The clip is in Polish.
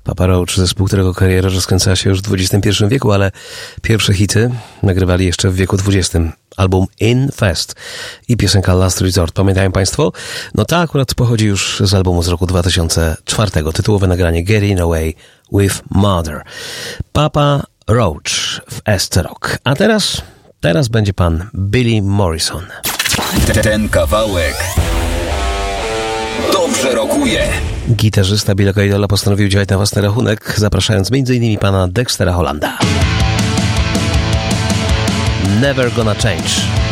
Papa Roach, zespół, którego kariera rozkręcała się już w XXI wieku, ale pierwsze hity nagrywali jeszcze w wieku XX. Album In Fest i piosenka Last Resort. Pamiętają Państwo? No ta akurat pochodzi już z albumu z roku 2004. Tytułowe nagranie Getting Away with Mother. Papa Roach w SC Rock. A teraz będzie pan Billy Morrison. Ten kawałek dobrze rokuje. Gitarzysta Billego Idola postanowił działać na własny rachunek, zapraszając m.in. pana Dextera Hollanda. Never Gonna Change.